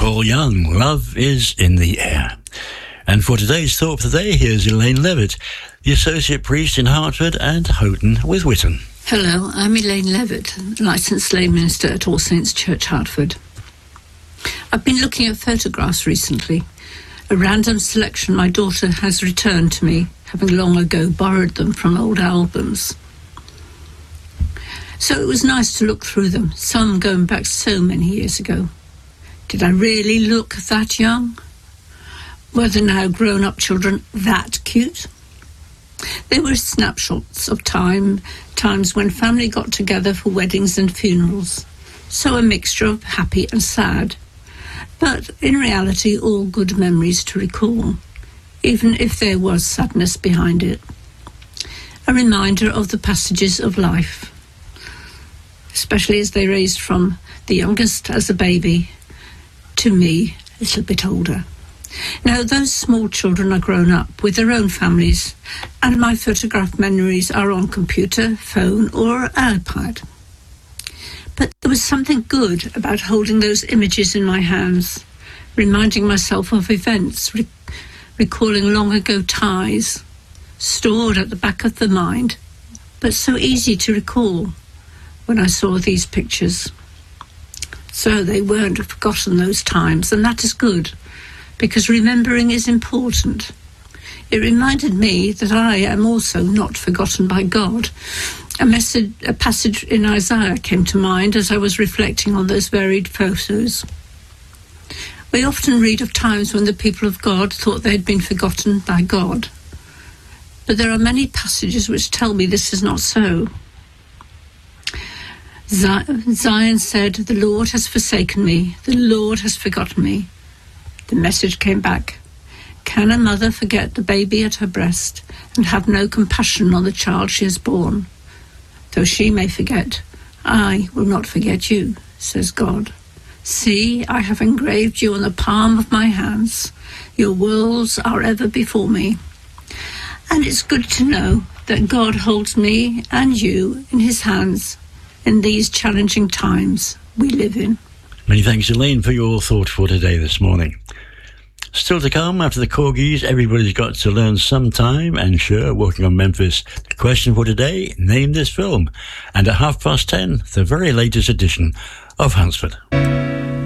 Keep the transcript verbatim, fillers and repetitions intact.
Paul Young, Love is in the Air. And for today's Thought for the Day, here's Elaine Levitt, the Associate Priest in Hartford and Houghton with Whitton. Hello, I'm Elaine Levitt, licensed lay minister at All Saints Church, Hartford. I've been looking at photographs recently, a random selection my daughter has returned to me, having long ago borrowed them from old albums. So it was nice to look through them, some going back so many years ago. Did I really look that young? Were the now grown-up children that cute? They were snapshots of time, times when family got together for weddings and funerals. So a mixture of happy and sad. But in reality, all good memories to recall, even if there was sadness behind it. A reminder of the passages of life, especially as they raised from the youngest as a baby to me, a little bit older. Now, those small children are grown up with their own families, and my photograph memories are on computer, phone, or iPad. But there was something good about holding those images in my hands, reminding myself of events, re- recalling long ago ties, stored at the back of the mind, but so easy to recall when I saw these pictures. So they weren't forgotten, those times, and that is good, because remembering is important. It reminded me that I am also not forgotten by God. A, message, a passage in Isaiah came to mind as I was reflecting on those varied photos. We often read of times when the people of God thought they had been forgotten by God. But there are many passages which tell me this is not so. Zion said, "The Lord has forsaken me, the Lord has forgotten me." The message came back, "Can a mother forget the baby at her breast and have no compassion on the child she has borne? Though she may forget, I will not forget you, says God. See, I have engraved you on the palm of my hands. Your worlds are ever before me." And it's good to know that God holds me and you in his hands in these challenging times we live in. Many thanks, Elaine, for your thought for today this morning. Still to come, after the Corgis, everybody's got to learn sometime, and sure, working on Memphis. The question for today, name this film. And at half past ten, the very latest edition of Hansford.